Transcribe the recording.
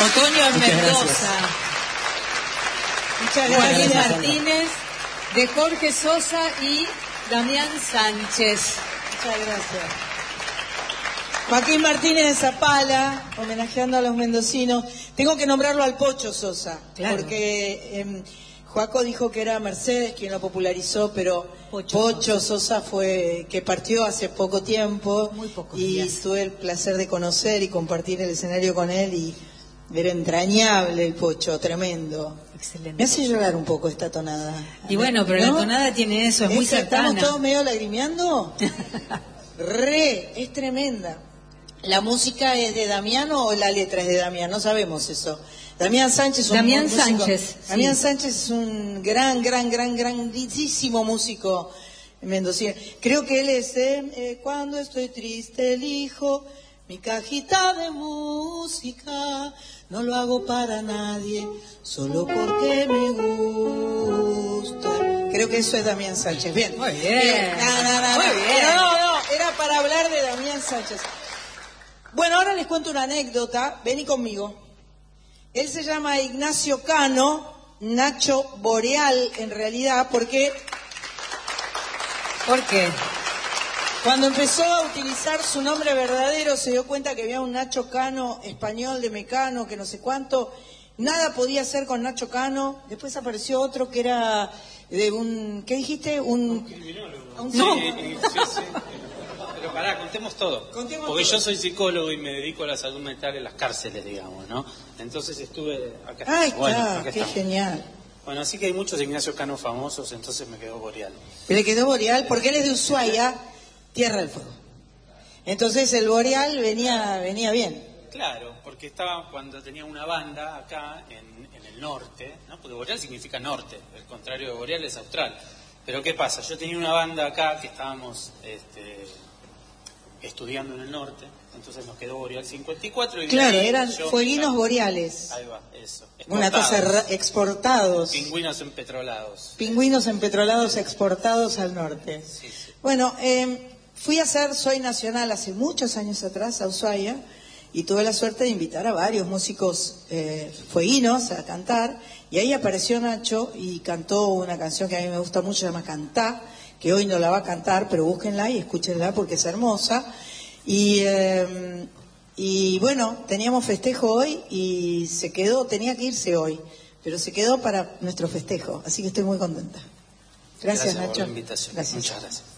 Otoño en Mendoza. Muchas gracias. Joaquín Martínez, de Jorge Sosa y Damián Sánchez. Muchas gracias. Joaquín Martínez de Zapala, homenajeando a los mendocinos. Tengo que nombrarlo al Pocho Sosa, claro, porque Joaco dijo que era Mercedes quien lo popularizó, pero Pocho Sosa fue que partió hace poco tiempo. Muy pocos y días. tuve el placer de conocer y compartir el escenario con él, y era entrañable el Pocho, tremendo. Excelente. Me hace llorar un poco esta tonada. Y bueno, pero ¿no? la tonada tiene eso, es muy cercana. ¿Estamos todos medio lagrimeando? Es tremenda. ¿La música es de Damiano o la letra es de Damián? No sabemos eso. Damián Sánchez es un Damián músico. Sánchez. Damián Sí. Sánchez es un grandísimo músico mendocino. Creo que él es cuando estoy triste elijo mi cajita de música. No lo hago para nadie, solo porque me gusta. Creo que eso es Damián Sánchez. Bien. Muy bien. No. Muy bien. No, era para hablar de Damián Sánchez. Bueno, ahora les cuento una anécdota. Vení conmigo. Él se llama Ignacio Cano, Nacho Boreal en realidad, porque... ¿Por qué? Cuando empezó a utilizar su nombre verdadero se dio cuenta que había un Nacho Cano español de Mecano, que no sé cuánto. Nada podía hacer con Nacho Cano. Después apareció otro que era de un... ¿Qué dijiste? Un criminólogo. No. Sí. Pero pará, contemos todo. Porque yo soy psicólogo y me dedico a la salud mental en las cárceles, digamos, ¿no? Entonces estuve acá. Ah, está, bueno, acá qué estamos. genial. Bueno, así que hay muchos Ignacio Cano famosos, entonces me quedó Boreal. Le quedó Boreal porque él es de Ushuaia, Tierra del Fuego. Entonces el Boreal venía bien. Claro, porque estaba cuando tenía una banda acá en el norte, ¿no? Porque Boreal significa norte, el contrario de Boreal es austral. Pero ¿qué pasa? Yo tenía una banda acá que estábamos estudiando en el norte, entonces nos quedó Boreal 54. Y Claro, ahí eran yo, fueguinos boreales. Ahí va, eso. Una cosa exportados. Pingüinos empetrolados. Pingüinos empetrolados exportados al norte. Sí. Bueno, fui a hacer Soy Nacional hace muchos años atrás a Ushuaia y tuve la suerte de invitar a varios músicos fueguinos a cantar, y ahí apareció Nacho y cantó una canción que a mí me gusta mucho, se llama Cantá, que hoy no la va a cantar, pero búsquenla y escúchenla porque es hermosa. Y bueno, teníamos festejo hoy y se quedó, tenía que irse hoy, pero se quedó para nuestro festejo, así que estoy muy contenta. Gracias, Nacho. Por la invitación. Gracias. Muchas gracias.